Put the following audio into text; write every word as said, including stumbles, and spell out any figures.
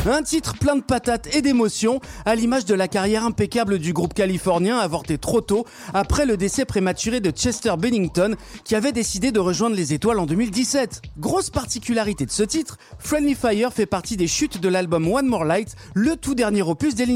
Un titre plein de patates et d'émotions, à l'image de la carrière impeccable du groupe californien avorté trop tôt après le décès prématuré de Chester Bennington qui avait décidé de rejoindre les Étoiles en deux mille dix-sept. Grosse particularité de ce titre, Friendly Fire fait partie des chutes de l'album One More Light, le tout dernier opus des